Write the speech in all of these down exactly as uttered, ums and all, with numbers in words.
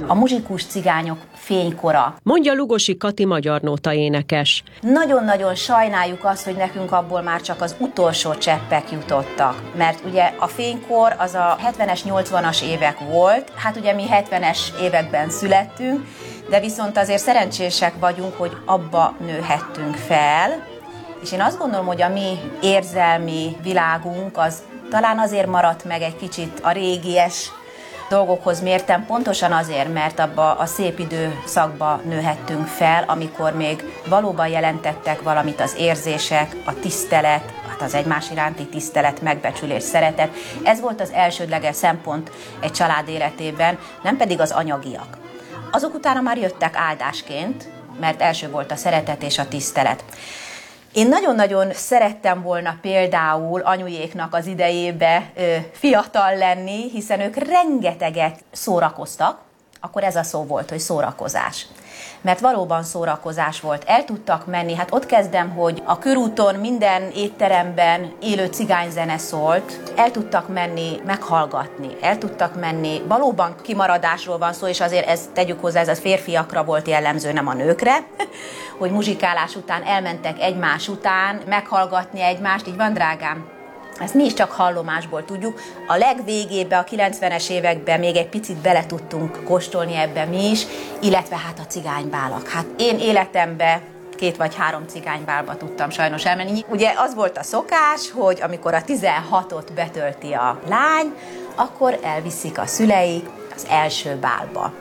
A muzsikus cigányok fénykora. Mondja Lugosi Kati magyar nóta énekes. Nagyon-nagyon sajnáljuk azt, hogy nekünk abból már csak az utolsó cseppek jutottak. Mert ugye a fénykor az a hetvenes, nyolcvanas évek volt, hát ugye mi hetvenes években születtünk, de viszont azért szerencsések vagyunk, hogy abba nőhettünk fel, és én azt gondolom, hogy a mi érzelmi világunk az talán azért maradt meg egy kicsit a régies dolgokhoz mértem, pontosan azért, mert abba a szép időszakba nőhettünk fel, amikor még valóban jelentettek valamit az érzések, a tisztelet, hát az egymás iránti tisztelet, megbecsülés, szeretet. Ez volt az elsődleges szempont egy család életében, nem pedig az anyagiak. Azok utána már jöttek áldásként, mert első volt a szeretet és a tisztelet. Én nagyon-nagyon szerettem volna például anyujéknak az idejébe ö, fiatal lenni, hiszen ők rengeteget szórakoztak, akkor ez a szó volt, hogy szórakozás. Mert valóban szórakozás volt, el tudtak menni, hát ott kezdem, hogy a körúton minden étteremben élő cigányzene szólt, el tudtak menni meghallgatni, el tudtak menni, valóban kimaradásról van szó, és azért ezt tegyük hozzá, ez a férfiakra volt jellemző, nem a nőkre, hogy muzsikálás után elmentek egymás után meghallgatni egymást, így van, drágám? Ezt mi is csak hallomásból tudjuk. A legvégében, a kilencvenes években még egy picit bele tudtunk kóstolni ebbe mi is, illetve hát a cigánybálak. Hát én életemben két vagy három cigánybálba tudtam sajnos elmenni. Ugye az volt a szokás, hogy amikor a tizenhatot betölti a lány, akkor elviszik a szüleik az első bálba.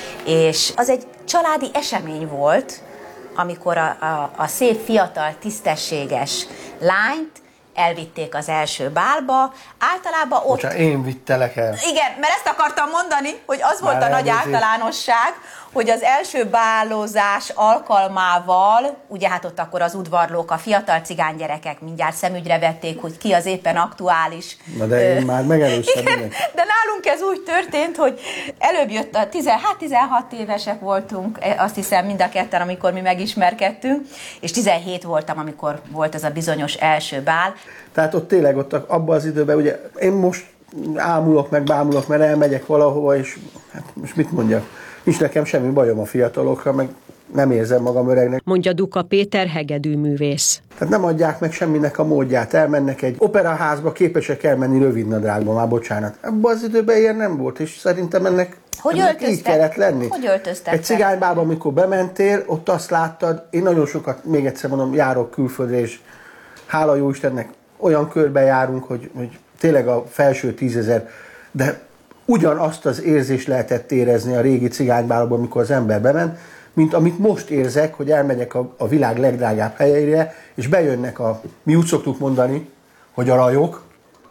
És az egy családi esemény volt, amikor a, a, a szép, fiatal, tisztességes lányt elvitték az első bálba, általában ott... Bocsán, én vittelek el. Igen, mert ezt akartam mondani, hogy az volt Már a nagy elnézést. általánosság, hogy az első bálozás alkalmával, ugye hát ott akkor az udvarlók, a fiatal cigánygyerekek mindjárt szemügyre vették, hogy ki az éppen aktuális. Na de én már megelőztem. Igen, de nálunk ez úgy történt, hogy előbb jött a tizen, hát tizenhat évesek voltunk, azt hiszem mind a ketten, amikor mi megismerkedtünk, és tizenhét voltam, amikor volt ez a bizonyos első bál. Tehát ott tényleg ott abban az időben, ugye én most ámulok meg, bámulok, mert elmegyek valahova, és hát most mit mondjak? Nincs nekem semmi bajom a fiatalokra, meg nem érzem magam öregnek. Mondja Duka Péter hegedűművész. Tehát nem adják meg semminek a módját. Elmennek egy operaházba, képesek elmenni rövidnadrágba, már bocsánat. Ebben az időben ilyen nem volt, és szerintem ennek, Hogy ennek így kellett lenni. Hogy öltöztek? Egy cigánybálba, amikor bementél, ott azt láttad, én nagyon sokat, még egyszer mondom, járok külföldre, és hála jó Istennek, olyan körbe járunk, hogy, hogy tényleg a felső tízezer, de ugyanazt az érzést lehetett érezni a régi cigánybálban, amikor az ember bement, mint amit most érzek, hogy elmegyek a, a világ legdrágább helyeire, és bejönnek a, mi úgy szoktuk mondani, hogy a rajok,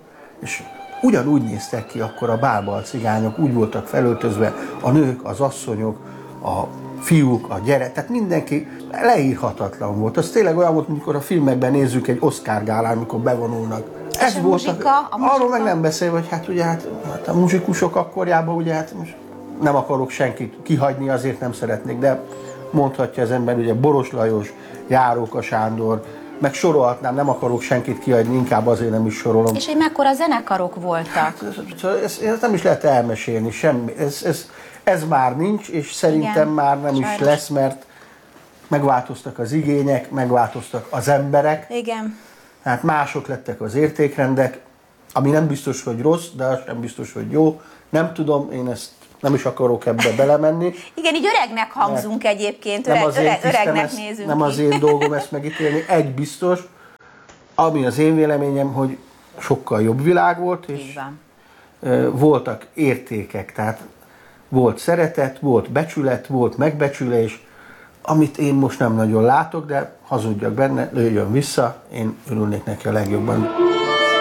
és ugyanúgy néztek ki akkor a bálba a cigányok, úgy voltak felöltözve a nők, az asszonyok, a fiúk, a gyerek, tehát mindenki leírhatatlan volt. Az tényleg olyan volt, amikor a filmekben nézzük egy Oscar gálán, amikor bevonulnak. Ez a volt muzsika, a, a muzsika? Arról meg nem beszél, hogy hát ugye hát, hát a muzsikusok akkorjában ugye hát most nem akarok senkit kihagyni, azért nem szeretnék, de mondhatja az ember, ugye Boros Lajos, Járóka Sándor, meg sorolhatnám, nem akarok senkit kihagyni, inkább azért nem is sorolom. És hogy mekkora zenekarok voltak? Hát, ezt, ezt nem is lehet elmesélni, semmi. Ez, ez, ez már nincs, és szerintem igen, már nem sajnos is lesz, mert megváltoztak az igények, megváltoztak az emberek. Igen. Hát mások lettek az értékrendek, ami nem biztos, hogy rossz, de az sem biztos, hogy jó. Nem tudom, én ezt nem is akarok ebbe belemenni. Igen, így öregnek hangzunk egyébként, öreg, nem az öreg, öregnek ezt, nézünk. Nem az én dolgom ezt megítélni. Egy biztos, ami az én véleményem, hogy sokkal jobb világ volt, és voltak értékek, tehát volt szeretet, volt becsület, volt megbecsülés, amit én most nem nagyon látok, de hazudjak benne, lőjön vissza, én örülnék neki a legjobban.